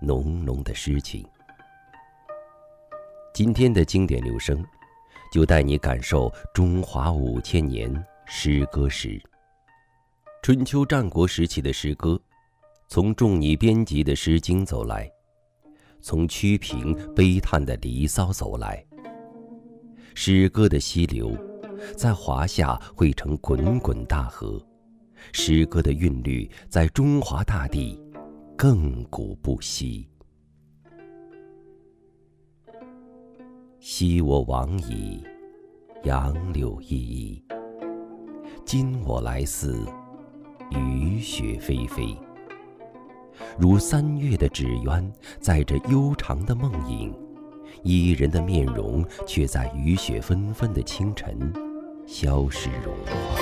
浓浓的诗情。今天的经典留声，就带你感受中华5000年诗歌史。春秋战国时期的诗歌，从仲尼编辑的《诗经》走来，从曲屏悲叹的《离骚》走来。诗歌的溪流，在华夏汇成滚滚大河，诗歌的韵律在中华大地亘古不息。昔我往矣，杨柳依依，今我来思，雨雪霏霏。如3月的纸鸢，载着悠长的梦影，伊人的面容却在雨雪纷纷的清晨消失融化。